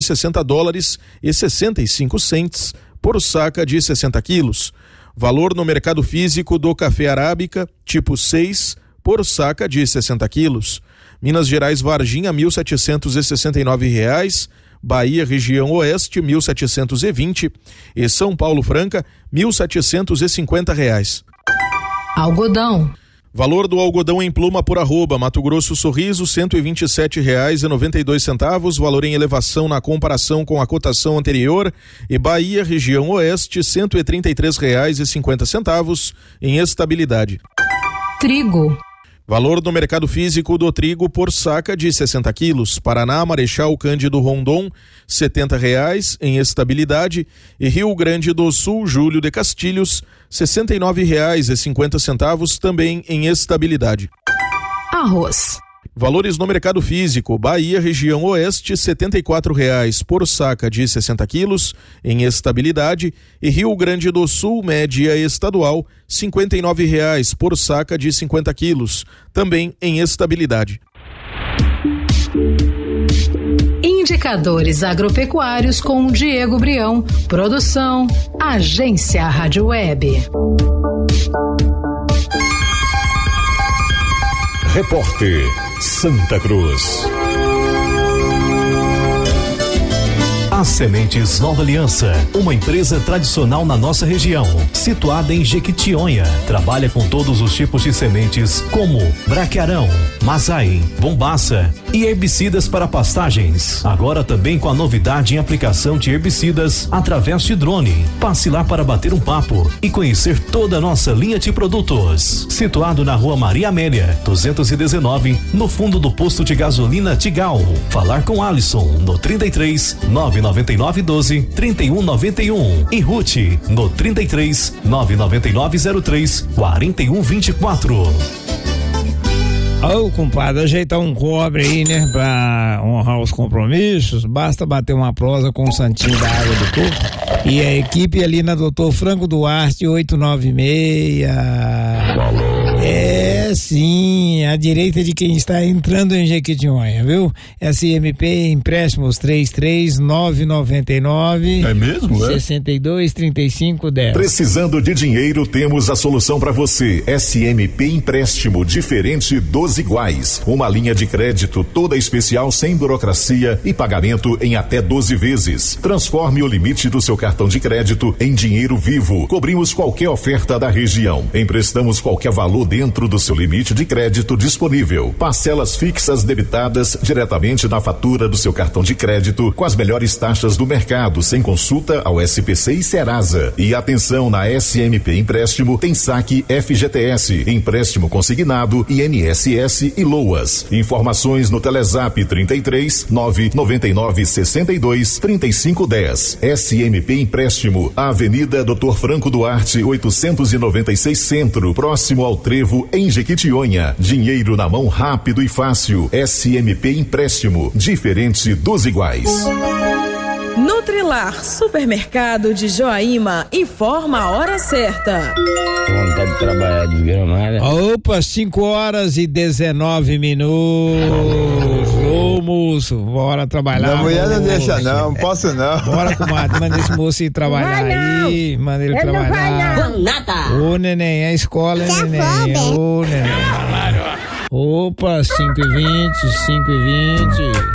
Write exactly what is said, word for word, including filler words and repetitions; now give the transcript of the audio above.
sessenta dólares e sessenta e cinco centes por saca de sessenta quilos. Valor no mercado físico do café arábica, tipo seis, por saca de sessenta quilos. Minas Gerais Varginha, mil setecentos e sessenta e nove reais. Bahia região oeste, mil setecentos e vinte. E São Paulo Franca, mil setecentos e cinquenta reais. Algodão. Valor do algodão em pluma por arroba, Mato Grosso Sorriso, cento e vinte e sete reais e noventa e dois centavos, valor em elevação na comparação com a cotação anterior. E Bahia, região oeste, cento e trinta e três reais e cinquenta centavos, em estabilidade. Trigo. Valor no mercado físico do trigo por saca de sessenta quilos. Paraná, Marechal Cândido Rondon, setenta reais, em estabilidade. E Rio Grande do Sul, Júlio de Castilhos, sessenta e nove reais e cinquenta centavos, também em estabilidade. Arroz. Valores no mercado físico: Bahia, região oeste, setenta e quatro reais por saca de sessenta quilos, em estabilidade. E Rio Grande do Sul, média estadual, cinquenta e nove reais por saca de cinquenta quilos, também em estabilidade. Indicadores agropecuários com Diego Brião. Produção, Agência Rádio Web. Repórter Santa Cruz. As Sementes Nova Aliança, uma empresa tradicional na nossa região, situada em Jequitinhonha. Trabalha com todos os tipos de sementes, como braquiarão, mazai, bombaça e herbicidas para pastagens. Agora também com a novidade em aplicação de herbicidas através de drone. Passe lá para bater um papo e conhecer toda a nossa linha de produtos. Situado na Rua Maria Amélia, duzentos e dezenove, no fundo do posto de gasolina Tigal. Falar com Alisson no trinta e três, nove nove nove doze, trinta e um noventa e um e Ruth no trinta e três, nove nove nove zero três, quarenta e um vinte e quatro. Ô, compadre, ajeitar um cobre aí, né, pra honrar os compromissos, basta bater uma prosa com o Santinho da Água do Coco e a equipe ali na doutor Franco Duarte, oito nove seis. É, sim, à direita de quem está entrando em Jequitinhonha, viu? S M P Empréstimos três três nove nove nove. É mesmo, é? sessenta e dois, trinta e cinco, dez. Precisando de dinheiro, temos a solução para você. S M P Empréstimo, diferente dos iguais. Uma linha de crédito toda especial, sem burocracia e pagamento em até doze vezes. Transforme o limite do seu cartão de crédito em dinheiro vivo. Cobrimos qualquer oferta da região. Emprestamos qualquer valor dentro do seu limite de crédito disponível. Parcelas fixas debitadas diretamente na fatura do seu cartão de crédito, com as melhores taxas do mercado, sem consulta ao S P C e Serasa. E atenção, na S M P Empréstimo tem saque F G T S, empréstimo consignado, I N S S e LOAS. Informações no Telezap trinta e três, nove nove nove, sessenta e dois, trinta e cinco, dez. S M P Empréstimo, Avenida doutor Franco Duarte, oitocentos e noventa e seis Centro, próximo ao Trevo, em Jequitinhonha. Dinheiro na mão, rápido e fácil. S M P Empréstimo, diferente dos iguais. Nutrilar, supermercado de Joaíma, informa a hora certa. Vontade de trabalhar desgramada. Opa, cinco horas e dezenove minutos. Ô, moço, bora trabalhar. Não, mulher não moço. deixa não, posso não. Bora, comadre, manda esse moço ir trabalhar aí, manda ele Eu trabalhar. não vai nada. Ô, neném, é escola, hein, neném. Ô, neném. Opa, cinco e vinte, cinco e vinte.